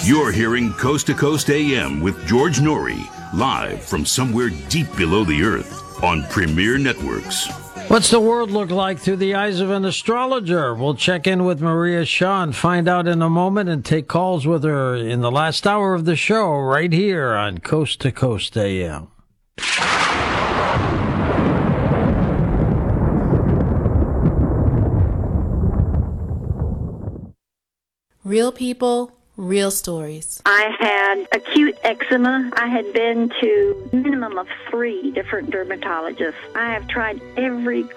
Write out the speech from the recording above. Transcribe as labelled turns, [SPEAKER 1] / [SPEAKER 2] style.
[SPEAKER 1] You're hearing Coast to Coast AM with George Norrie, live from somewhere deep below the earth on Premier Networks.
[SPEAKER 2] What's the world look like through the eyes of an astrologer? We'll check in with Maria Shaw and find out in a moment and take calls with her in the last hour of the show right here on Coast to Coast AM.
[SPEAKER 3] Real people, real stories.
[SPEAKER 4] I had acute eczema. I had been to a minimum of 3 different dermatologists. I have tried every